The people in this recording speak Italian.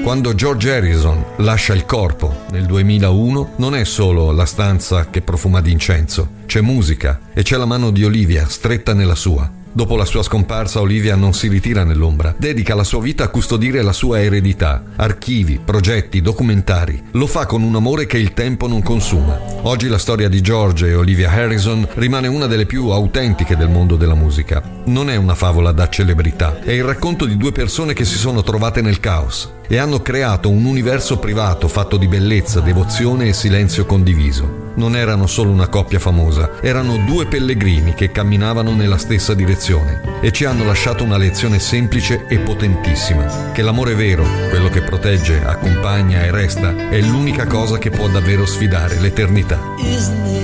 Quando George Harrison lascia il corpo nel 2001, non è solo la stanza che profuma d'incenso, c'è musica e c'è la mano di Olivia stretta nella sua. Dopo la sua scomparsa, Olivia non si ritira nell'ombra, dedica la sua vita a custodire la sua eredità, archivi, progetti, documentari. Lo fa con un amore che il tempo non consuma. Oggi la storia di George e Olivia Harrison rimane una delle più autentiche del mondo della musica. Non è una favola da celebrità, è il racconto di due persone che si sono trovate nel caos e hanno creato un universo privato fatto di bellezza, devozione e silenzio condiviso. Non erano solo una coppia famosa, erano due pellegrini che camminavano nella stessa direzione e ci hanno lasciato una lezione semplice e potentissima: che l'amore vero, quello che protegge, accompagna e resta, è l'unica cosa che può davvero sfidare l'eternità.